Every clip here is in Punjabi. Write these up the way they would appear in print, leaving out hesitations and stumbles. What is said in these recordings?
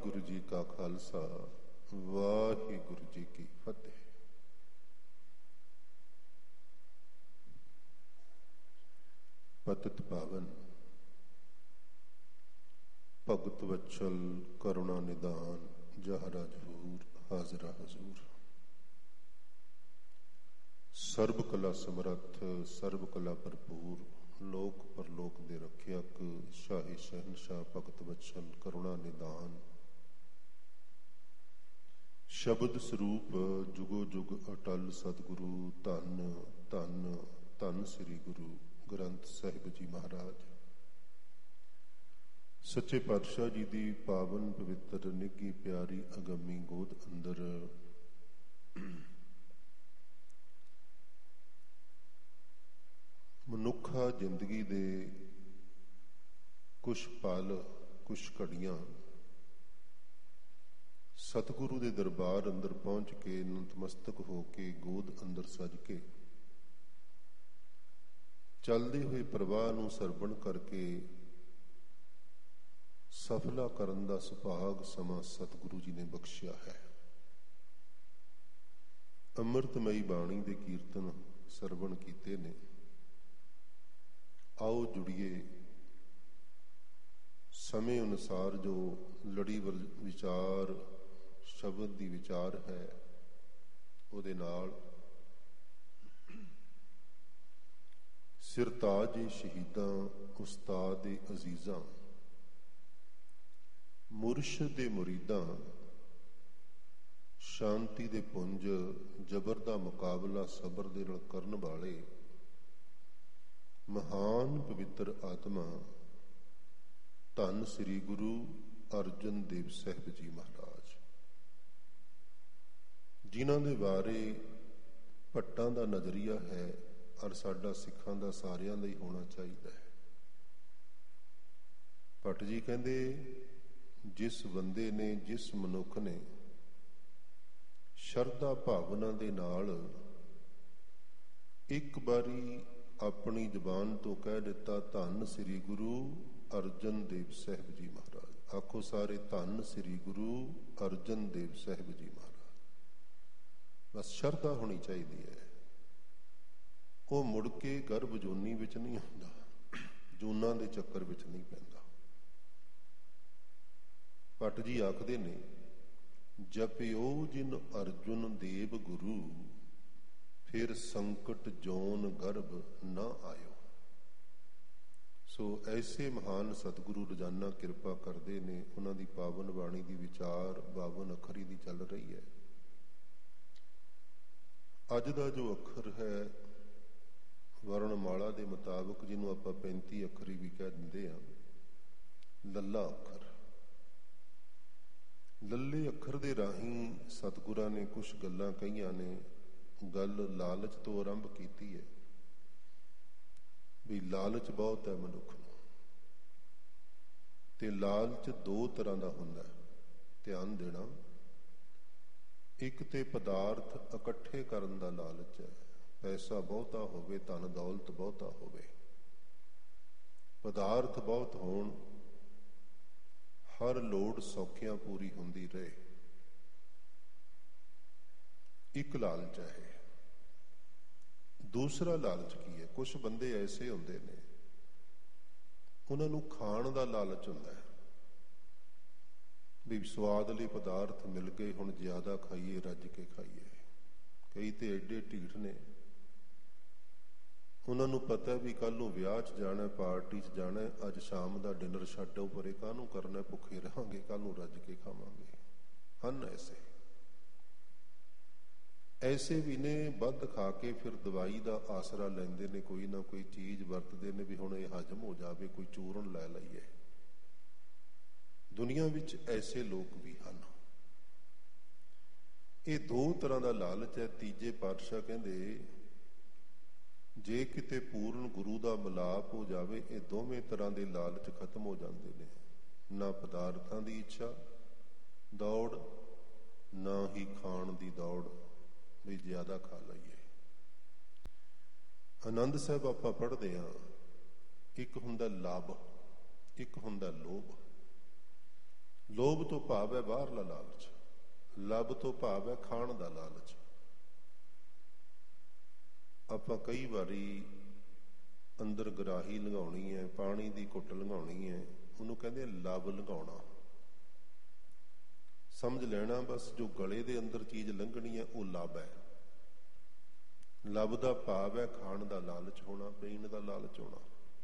ਵਾਹਿਗੁਰੂ ਜੀ ਕਾ ਖਾਲਸਾ, ਵਾਹਿਗੁਰੂ ਜੀ ਕੀ ਫਤਿਹ। ਪਤਿਤ ਪਾਵਨ ਭਗਤ ਵਛਲ ਕਰੁਣਾ ਨਿਦਾਨ, ਜਹਰਾ ਜਹੂਰ ਹਾਜ਼ਰਾ ਹਜ਼ੂਰ। ਸਰਬ ਕਲਾ ਸਮਰੱਥ ਸਰਬ ਕਲਾ ਭਰਪੂਰ, ਲੋਕ ਪਰਲੋਕ ਦੇ ਰੱਖਿਅਕ, ਸ਼ਾਹੀ ਸ਼ਹਿਨਸ਼ਾਹ ਭਗਤ ਵਛਲ ਕਰੁਣਾ ਨਿਦਾਨ। ਸ਼ਬਦ ਸਰੂਪ ਜੁਗੋ ਜੁਗ ਅਟਲ ਸਤਿਗੁਰੂ, ਧੰਨ ਧੰਨ ਧੰਨ ਸ੍ਰੀ ਗੁਰੂ ਗ੍ਰੰਥ ਸਾਹਿਬ ਜੀ ਮਹਾਰਾਜ। ਸੱਚੇ ਪਾਤਸ਼ਾਹ ਜੀ ਦੀ ਪਾਵਨ ਪਵਿੱਤਰ ਨਿੱਘੀ ਪਿਆਰੀ ਅਗੰਮੀ ਗੋਦ ਅੰਦਰ ਮਨੁੱਖਾ ਜ਼ਿੰਦਗੀ ਦੇ ਕੁਛ ਪਲ ਕੁਛ ਘੜੀਆਂ ਸਤਿਗੁਰੂ ਦੇ ਦਰਬਾਰ ਅੰਦਰ ਪਹੁੰਚ ਕੇ ਨਤਮਸਤਕ ਹੋ ਕੇ ਗੋਦ ਅੰਦਰ ਸਜ ਕੇ ਚੱਲਦੇ ਹੋਏ ਪ੍ਰਵਾਹ ਨੂੰ ਸਰਵਣ ਕਰਕੇ ਸਫਲਾ ਕਰਨ ਦਾ ਸੁਭਾਗ ਸਮਾਂ ਸਤਿਗੁਰੂ ਜੀ ਨੇ ਬਖਸ਼ਿਆ ਹੈ। ਅੰਮ੍ਰਿਤਮਈ ਬਾਣੀ ਦੇ ਕੀਰਤਨ ਸਰਵਣ ਕੀਤੇ ਨੇ। ਆਓ ਜੁੜੀਏ ਸਮੇਂ ਅਨੁਸਾਰ ਜੋ ਲੜੀ ਵਿਚਾਰ ਸ਼ਬਦ ਦੀ ਵਿਚਾਰ ਹੈ ਉਹਦੇ ਨਾਲ। ਸਿਰਤਾਜ ਸ਼ਹੀਦਾਂ ਉਸਤਾਦ ਅਜ਼ੀਜ਼ਾਂ, ਮੁਰਸ਼ਿਦ ਦੇ ਮੁਰੀਦਾਂ, ਸ਼ਾਂਤੀ ਦੇ ਪੁੰਜ ਜਬਰ ਦਾ ਮੁਕਾਬਲਾ ਸਬਰ ਦੇ ਨਾਲ ਕਰਨ ਵਾਲੇ ਮਹਾਨ ਪਵਿੱਤਰ ਆਤਮਾ ਧੰਨ ਸ੍ਰੀ ਗੁਰੂ ਅਰਜਨ ਦੇਵ ਸਾਹਿਬ ਜੀ ਮਹਾਰਾਜ, ਜਿਨ੍ਹਾਂ ਦੇ ਬਾਰੇ ਭੱਟਾਂ ਦਾ ਨਜ਼ਰੀਆ ਹੈ ਔਰ ਸਾਡਾ ਸਿੱਖਾਂ ਦਾ ਸਾਰਿਆਂ ਦਾ ਹੀ ਹੋਣਾ ਚਾਹੀਦਾ ਹੈ। ਭੱਟ ਜੀ ਕਹਿੰਦੇ, ਜਿਸ ਬੰਦੇ ਨੇ, ਜਿਸ ਮਨੁੱਖ ਨੇ ਸ਼ਰਧਾ ਭਾਵਨਾ ਦੇ ਨਾਲ ਇੱਕ ਵਾਰੀ ਆਪਣੀ ਜ਼ੁਬਾਨ ਤੋਂ ਕਹਿ ਦਿੱਤਾ ਧੰਨ ਸ੍ਰੀ ਗੁਰੂ ਅਰਜਨ ਦੇਵ ਸਾਹਿਬ ਜੀ ਮਹਾਰਾਜ, ਆਖੋ ਸਾਰੇ ਧੰਨ ਸ੍ਰੀ ਗੁਰੂ ਅਰਜਨ ਦੇਵ ਸਾਹਿਬ ਜੀ ਮਹਾਰਾਜ। ਬਸ ਸ਼ਰਧਾ ਹੋਣੀ ਚਾਹੀਦੀ ਹੈ। ਉਹ ਮੁੜ ਕੇ ਗਰਭ ਜੋਨੀ ਵਿੱਚ ਨਹੀਂ ਹੁੰਦਾ, ਜੂਨਾਂ ਦੇ ਚੱਕਰ ਵਿੱਚ ਨਹੀਂ ਪੈਂਦਾ। ਭੱਟ ਜੀ ਆਖਦੇ ਨੇ, ਜਪਿਓ ਜਿਨ ਅਰਜੁਨ ਦੇਵ ਗੁਰੂ, ਫਿਰ ਸੰਕਟ ਜੋਨ ਗਰਭ ਨਾ ਆਇਓ। ਸੋ ਐਸੇ ਮਹਾਨ ਸਤਿਗੁਰੂ ਰੋਜ਼ਾਨਾ ਕਿਰਪਾ ਕਰਦੇ ਨੇ। ਉਹਨਾਂ ਦੀ ਪਾਵਨ ਬਾਣੀ ਦੀ ਵਿਚਾਰ 52 ਅੱਖਰੀ ਦੀ ਚੱਲ ਰਹੀ ਹੈ। ਅੱਜ ਦਾ ਜੋ ਅੱਖਰ ਹੈ ਵਰਣਮਾਲਾ ਦੇ ਮੁਤਾਬਕ, ਜਿਹਨੂੰ ਆਪਾਂ 35 ਅੱਖਰੀ ਵੀ ਕਹਿ ਦਿੰਦੇ ਹਾਂ, ਲੱਲਾ ਅੱਖਰ। ਲੱਲੇ ਅੱਖਰ ਦੇ ਰਾਹੀਂ ਸਤਿਗੁਰਾਂ ਨੇ ਕੁਛ ਗੱਲਾਂ ਕਹੀਆਂ ਨੇ। ਗੱਲ ਲਾਲਚ ਤੋਂ ਆਰੰਭ ਕੀਤੀ ਹੈ ਵੀ ਲਾਲਚ ਬਹੁਤ ਹੈ ਮਨੁੱਖ ਨੂੰ, ਤੇ ਲਾਲਚ ਦੋ ਤਰ੍ਹਾਂ ਦਾ ਹੁੰਦਾ ਹੈ, ਧਿਆਨ ਦੇਣਾ। ਇੱਕ ਤੇ ਪਦਾਰਥ ਇਕੱਠੇ ਕਰਨ ਦਾ ਲਾਲਚ ਹੈ, ਪੈਸਾ ਬਹੁਤਾ ਹੋਵੇ, ਧਨ ਦੌਲਤ ਬਹੁਤਾ ਹੋਵੇ, ਪਦਾਰਥ ਬਹੁਤ ਹੋਣ, ਹਰ ਲੋੜ ਸੌਖਿਆਂ ਪੂਰੀ ਹੁੰਦੀ ਰਹੇ, ਇੱਕ ਲਾਲਚ ਹੈ। ਦੂਸਰਾ ਲਾਲਚ ਕੀ ਹੈ? ਕੁਛ ਬੰਦੇ ਐਸੇ ਹੁੰਦੇ ਨੇ, ਉਹਨਾਂ ਨੂੰ ਖਾਣ ਦਾ ਲਾਲਚ ਹੁੰਦਾ ਹੈ ਵੀ ਸਵਾਦ ਲਈ ਪਦਾਰਥ ਮਿਲ ਗਏ, ਹੁਣ ਜ਼ਿਆਦਾ ਖਾਈਏ, ਰੱਜ ਕੇ ਖਾਈਏ। ਕਈ ਤੇ ਐਡੇ ਢੀਠ ਨੇ, ਉਹਨਾਂ ਨੂੰ ਪਤਾ ਵੀ ਕੱਲ ਨੂੰ ਵਿਆਹ 'ਚ ਜਾਣਾ, ਪਾਰਟੀ 'ਚ ਜਾਣਾ, ਅੱਜ ਸ਼ਾਮ ਦਾ ਡਿਨਰ ਛੱਡੋ ਪਰੇ, ਕਾਹਨੂੰ ਕਰਨਾ, ਭੁੱਖੇ ਰਹਾਂਗੇ, ਕੱਲ ਨੂੰ ਰੱਜ ਕੇ ਖਾਵਾਂਗੇ। ਹਨ ਐਸੇ ਵੀ ਨੇ, ਵੱਧ ਖਾ ਕੇ ਫਿਰ ਦਵਾਈ ਦਾ ਆਸਰਾ ਲੈਂਦੇ ਨੇ, ਕੋਈ ਨਾ ਕੋਈ ਚੀਜ਼ ਵਰਤਦੇ ਨੇ ਵੀ ਹੁਣ ਇਹ ਹਜ਼ਮ ਹੋ ਜਾਵੇ, ਕੋਈ ਚੂਰਨ ਲੈ ਲਈਏ। ਦੁਨੀਆ ਵਿੱਚ ਐਸੇ ਲੋਕ ਵੀ ਹਨ। ਇਹ ਦੋ ਤਰ੍ਹਾਂ ਦਾ ਲਾਲਚ ਹੈ। ਤੀਜੇ ਪਾਤਸ਼ਾਹ ਕਹਿੰਦੇ, ਜੇ ਕਿਤੇ ਪੂਰਨ ਗੁਰੂ ਦਾ ਮਿਲਾਪ ਹੋ ਜਾਵੇ, ਇਹ ਦੋਵੇਂ ਤਰ੍ਹਾਂ ਦੇ ਲਾਲਚ ਖਤਮ ਹੋ ਜਾਂਦੇ ਨੇ। ਨਾ ਪਦਾਰਥਾਂ ਦੀ ਇੱਛਾ ਦੌੜ, ਨਾ ਹੀ ਖਾਣ ਦੀ ਦੌੜ ਵੀ ਜ਼ਿਆਦਾ ਖਾ ਲਈਏ। ਆਨੰਦ ਸਾਹਿਬ ਆਪਾਂ ਪੜ੍ਹਦੇ ਹਾਂ, ਇੱਕ ਹੁੰਦਾ ਲਾਭ, ਇੱਕ ਹੁੰਦਾ ਲੋਭ। ਲੋਭ ਤੋਂ ਭਾਵ ਹੈ ਬਾਹਰਲਾ ਲਾਲਚ, ਲੱਭ ਤੋਂ ਭਾਵ ਹੈ ਖਾਣ ਦਾ ਲਾਲਚ। ਆਪਾਂ ਕਈ ਵਾਰੀ ਅੰਦਰ ਗਰਾਹੀ ਲੰਘਾਉਣੀ ਹੈ, ਪਾਣੀ ਦੀ ਘੁੱਟ ਲੰਘਾਉਣੀ ਹੈ, ਉਹਨੂੰ ਕਹਿੰਦੇ ਲੱਭ ਲੰਘਾਉਣਾ। ਸਮਝ ਲੈਣਾ ਬਸ ਜੋ ਗਲੇ ਦੇ ਅੰਦਰ ਚੀਜ਼ ਲੰਘਣੀ ਹੈ ਉਹ ਲੱਭ ਹੈ। ਲੱਭ ਦਾ ਭਾਵ ਹੈ ਖਾਣ ਦਾ ਲਾਲਚ ਹੋਣਾ, ਪੀਣ ਦਾ ਲਾਲਚ ਹੋਣਾ।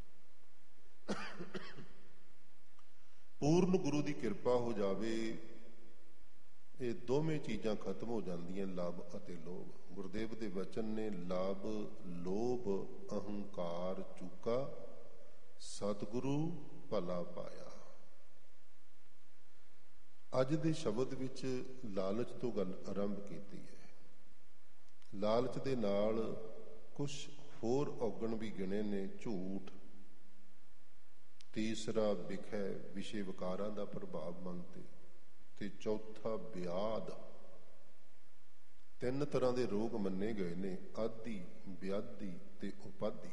ਪੂਰਨ ਗੁਰੂ ਦੀ ਕਿਰਪਾ ਹੋ ਜਾਵੇ, ਇਹ ਦੋਵੇਂ ਚੀਜ਼ਾਂ ਖਤਮ ਹੋ ਜਾਂਦੀਆਂ, ਲੱਭ ਅਤੇ ਲੋਭ। ਗੁਰਦੇਵ ਦੇ ਵਚਨ ਨੇ, ਲੱਭ ਲੋਭ ਅਹੰਕਾਰ ਚੂਕਾ, ਸਤਿਗੁਰੂ ਭਲਾ ਪਾਇਆ। ਅੱਜ ਦੇ ਸ਼ਬਦ ਵਿੱਚ ਲਾਲਚ ਤੋਂ ਗੱਲ ਆਰੰਭ ਕੀਤੀ ਹੈ। ਲਾਲਚ ਦੇ ਨਾਲ ਕੁਝ ਹੋਰ ਔਗਣ ਵੀ ਗਿਣੇ ਨੇ, ਝੂਠ, ਤੀਸਰਾ ਵਿਖੈ ਵਿਸ਼ੇ ਵਿਕਾਰਾਂ ਦਾ ਪ੍ਰਭਾਵ ਮਨ ਤੇ ਚੌਥਾ ਵਿਆਧ। ਤਿੰਨ ਤਰ੍ਹਾਂ ਦੇ ਰੋਗ ਮੰਨੇ ਗਏ ਨੇ, ਆਦੀ, ਵਿਆਧੀ ਤੇ ਉਪਾਧੀ।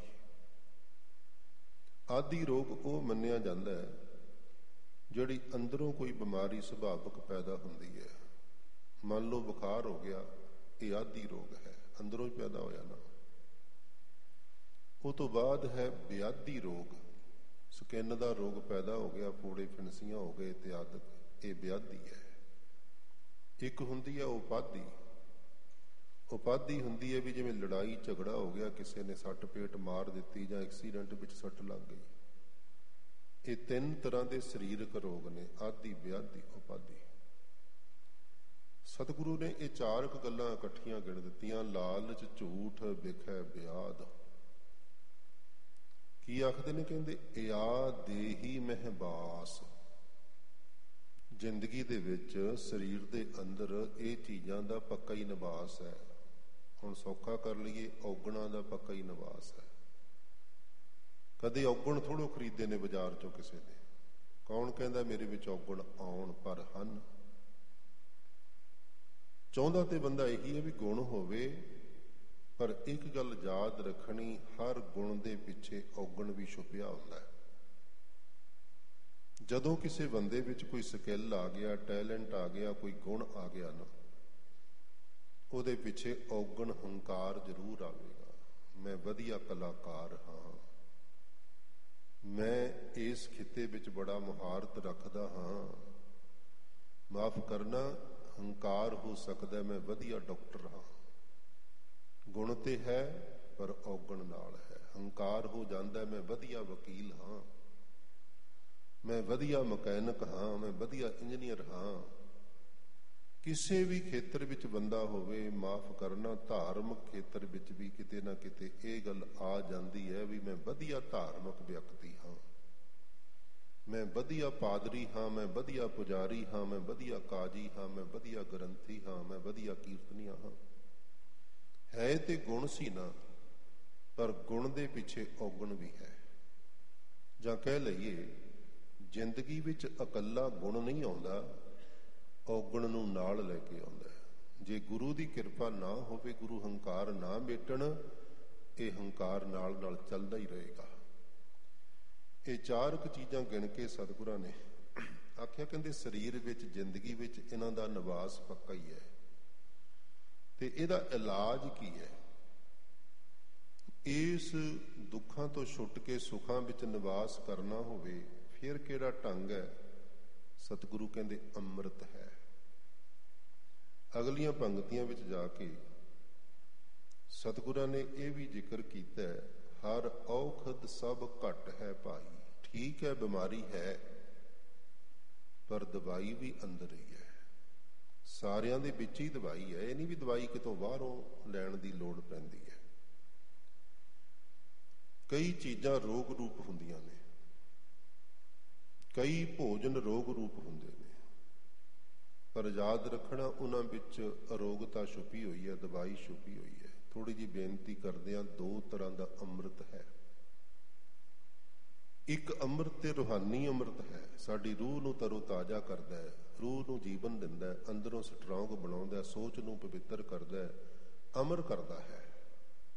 ਆਦੀ ਰੋਗ ਉਹ ਮੰਨਿਆ ਜਾਂਦਾ ਹੈ ਜਿਹੜੀ ਅੰਦਰੋਂ ਕੋਈ ਬਿਮਾਰੀ ਸੁਭਾਵਿਕ ਪੈਦਾ ਹੁੰਦੀ ਹੈ। ਮੰਨ ਲਓ ਬੁਖਾਰ ਹੋ ਗਿਆ, ਇਹ ਆਦੀ ਰੋਗ ਹੈ, ਅੰਦਰੋਂ ਹੀ ਪੈਦਾ ਹੋਇਆ ਨਾ। ਉਹ ਤੋਂ ਬਾਅਦ ਹੈ ਵਿਆਧੀ ਰੋਗ, ਸਕਿਨ ਦਾ ਰੋਗ ਪੈਦਾ ਹੋ ਗਿਆ, ਫੋੜੇ ਫਿਣਸੀਆਂ ਹੋ ਗਏ ਤੇ ਆਦਿ, ਇਹ ਵਿਆਧੀ ਹੈ। ਇੱਕ ਹੁੰਦੀ ਹੈ ਉਪਾਧੀ। ਉਪਾਧੀ ਹੁੰਦੀ ਹੈ ਵੀ ਜਿਵੇਂ ਲੜਾਈ ਝਗੜਾ ਹੋ ਗਿਆ, ਕਿਸੇ ਨੇ ਸੱਟ ਪੇਟ ਮਾਰ ਦਿੱਤੀ ਜਾਂ ਐਕਸੀਡੈਂਟ ਵਿੱਚ ਸੱਟ ਲੱਗ ਗਈ। ਇਹ ਤਿੰਨ ਤਰ੍ਹਾਂ ਦੇ ਸਰੀਰਕ ਰੋਗ ਨੇ, ਆਦੀ, ਵਿਆਧੀ, ਉਪਾਧੀ। ਸਤਿਗੁਰੂ ਨੇ ਇਹ ਚਾਰ ਕੁ ਗੱਲਾਂ ਇਕੱਠੀਆਂ ਗਿਣ ਦਿੱਤੀਆਂ, ਲਾਲਚ, ਝੂਠ, ਵਿਖੈ, ਵਿਆਧ। ਕੀ ਆਖਦੇ ਨੇ? ਕਹਿੰਦੇ ਇਆ ਦੇਹੀ ਮਹਿਬਾਸ। ਜ਼ਿੰਦਗੀ ਦੇ ਵਿੱਚ ਸਰੀਰ ਦੇ ਅੰਦਰ ਇਹ ਚੀਜ਼ਾਂ ਦਾ ਪੱਕਾ ਹੀ ਨਿਵਾਸ ਹੈ। ਹੁਣ ਸੌਖਾ ਕਰ ਲਈਏ, ਔਗਣਾਂ ਦਾ ਪੱਕਾ ਹੀ ਨਿਵਾਸ ਹੈ। ਕਦੇ ਔਗਣ ਥੋੜ੍ਹੋ ਖਰੀਦੇ ਨੇ ਬਾਜ਼ਾਰ ਚੋਂ ਕਿਸੇ ਨੇ। ਕੌਣ ਕਹਿੰਦਾ ਮੇਰੇ ਵਿੱਚ ਔਗਣ ਆਉਣ, ਪਰ ਹਨ। ਚਾਹੁੰਦਾ ਤੇ ਬੰਦਾ ਇਹੀ ਹੈ ਵੀ ਗੁਣ ਹੋਵੇ, ਪਰ ਇੱਕ ਗੱਲ ਯਾਦ ਰੱਖਣੀ, ਹਰ ਗੁਣ ਦੇ ਪਿੱਛੇ ਔਗਣ ਵੀ ਛੁਪਿਆ ਹੁੰਦਾ ਹੈ। ਜਦੋਂ ਕਿਸੇ ਬੰਦੇ ਵਿੱਚ ਕੋਈ ਸਕਿੱਲ ਆ ਗਿਆ, ਟੈਲੈਂਟ ਆ ਗਿਆ, ਕੋਈ ਗੁਣ ਆ ਗਿਆ ਨਾ, ਉਹਦੇ ਪਿੱਛੇ ਔਗਣ, ਹੰਕਾਰ ਜ਼ਰੂਰ ਆਵੇਗਾ। ਮੈਂ ਵਧੀਆ ਕਲਾਕਾਰ ਹਾਂ, ਮੈਂ ਇਸ ਖਿੱਤੇ ਵਿੱਚ ਬੜਾ ਮੁਹਾਰਤ ਰੱਖਦਾ ਹਾਂ, ਮਾਫ ਕਰਨਾ, ਹੰਕਾਰ ਹੋ ਸਕਦਾ ਮੈਂ ਵਧੀਆ ਡਾਕਟਰ ਹਾਂ। ਗੁਣ ਤੇ ਹੈ ਪਰ ਔਗਣ ਨਾਲ ਹੈ। ਹੰਕਾਰ ਹੋ ਜਾਂਦਾ ਮੈਂ ਵਧੀਆ ਵਕੀਲ ਹਾਂ, ਮੈਂ ਵਧੀਆ ਮਕੈਨਿਕ ਹਾਂ, ਮੈਂ ਵਧੀਆ ਇੰਜੀਨੀਅਰ ਹਾਂ। ਕਿਸੇ ਵੀ ਖੇਤਰ ਵਿੱਚ ਬੰਦਾ ਹੋਵੇ, ਮਾਫ ਕਰਨਾ, ਧਾਰਮਿਕ ਖੇਤਰ ਵਿੱਚ ਵੀ ਕਿਤੇ ਨਾ ਕਿਤੇ ਇਹ ਗੱਲ ਆ ਜਾਂਦੀ ਹੈ ਵੀ ਮੈਂ ਵਧੀਆ ਧਾਰਮਿਕ ਵਿਅਕਤੀ ਹਾਂ, ਮੈਂ ਵਧੀਆ ਪਾਦਰੀ ਹਾਂ, ਮੈਂ ਵਧੀਆ ਪੁਜਾਰੀ ਹਾਂ, ਮੈਂ ਵਧੀਆ ਕਾਜੀ ਹਾਂ, ਮੈਂ ਵਧੀਆ ਗ੍ਰੰਥੀ ਹਾਂ, ਮੈਂ ਵਧੀਆ ਕੀਰਤਨੀਆ ਹਾਂ। ਹੈ ਤੇ ਗੁਣ ਸੀ ਨਾ, ਪਰ ਗੁਣ ਦੇ ਪਿੱਛੇ ਔਗਣ ਵੀ ਹੈ। ਜਾਂ ਕਹਿ ਲਈਏ, ਜ਼ਿੰਦਗੀ ਵਿੱਚ ਇਕੱਲਾ ਗੁਣ ਨਹੀਂ ਆਉਂਦਾ, ਔਗਣ ਨੂੰ ਨਾਲ ਲੈ ਕੇ ਆਉਂਦਾ। ਜੇ ਗੁਰੂ ਦੀ ਕਿਰਪਾ ਨਾ ਹੋਵੇ, ਗੁਰੂ ਹੰਕਾਰ ਨਾ ਮੇਟਣ, ਇਹ ਹੰਕਾਰ ਨਾਲ ਨਾਲ ਚੱਲਦਾ ਹੀ ਰਹੇਗਾ। ਇਹ ਚਾਰ ਕੁ ਚੀਜ਼ਾਂ ਗਿਣ ਕੇ ਸਤਿਗੁਰਾਂ ਨੇ ਆਖਿਆ, ਕਹਿੰਦੇ ਸਰੀਰ ਵਿੱਚ, ਜ਼ਿੰਦਗੀ ਵਿੱਚ ਇਹਨਾਂ ਦਾ ਨਿਵਾਸ ਪੱਕਾ ਹੀ ਹੈ। ਤੇ ਇਹਦਾ ਇਲਾਜ ਕੀ ਹੈ? ਇਸ ਦੁੱਖਾਂ ਤੋਂ ਛੁੱਟ ਕੇ ਸੁੱਖਾਂ ਵਿੱਚ ਨਿਵਾਸ ਕਰਨਾ ਹੋਵੇ, ਫਿਰ ਕਿਹੜਾ ਢੰਗ ਹੈ? ਸਤਿਗੁਰੂ ਕਹਿੰਦੇ ਅੰਮ੍ਰਿਤ ਹੈ। ਅਗਲੀਆਂ ਪੰਗਤੀਆਂ ਵਿੱਚ ਜਾ ਕੇ ਸਤਿਗੁਰਾਂ ਨੇ ਇਹ ਵੀ ਜ਼ਿਕਰ ਕੀਤਾ ਹੈ, ਹਰ ਔਖਦ ਸਭ ਘਟ ਹੈ ਭਾਈ। ਠੀਕ ਹੈ, ਬਿਮਾਰੀ ਹੈ, ਪਰ ਦਵਾਈ ਵੀ ਅੰਦਰ ਹੀ ਹੈ। ਸਾਰਿਆਂ ਦੇ ਵਿੱਚ ਹੀ ਦਵਾਈ ਹੈ। ਇਹ ਨਹੀਂ ਵੀ ਦਵਾਈ ਕਿਤੋਂ ਬਾਹਰੋਂ ਲੈਣ ਦੀ ਲੋੜ ਪੈਂਦੀ ਹੈ। ਕਈ ਚੀਜ਼ਾਂ ਰੋਗ ਰੂਪ ਹੁੰਦੀਆਂ ਨੇ, ਕਈ ਭੋਜਨ ਰੋਗ ਰੂਪ ਹੁੰਦੇ ਨੇ, ਪਰ ਯਾਦ ਰੱਖਣਾ ਉਹਨਾਂ ਵਿੱਚ ਅਰੋਗਤਾ ਛੁਪੀ ਹੋਈ ਹੈ, ਦਵਾਈ ਛੁਪੀ ਹੋਈ ਹੈ। ਥੋੜੀ ਜਿਹੀ ਬੇਨਤੀ ਕਰਦੇ ਹਾਂ, ਦੋ ਤਰ੍ਹਾਂ ਦਾ ਅੰਮ੍ਰਿਤ ਹੈ। ਇੱਕ ਅੰਮ੍ਰਿਤ ਤੇ ਰੂਹਾਨੀ ਅੰਮ੍ਰਿਤ ਹੈ, ਸਾਡੀ ਰੂਹ ਨੂੰ ਤਰੋ ਤਾਜ਼ਾ ਕਰਦਾ ਹੈ, ਰੂਹ ਨੂੰ ਜੀਵਨ ਦਿੰਦਾ ਹੈ, ਅੰਦਰੋਂ ਸਟਰੋਂਗ ਬਣਾਉਂਦਾ ਹੈ, ਸੋਚ ਨੂੰ ਪਵਿੱਤਰ ਕਰਦਾ ਹੈ, ਅਮਰ ਕਰਦਾ ਹੈ।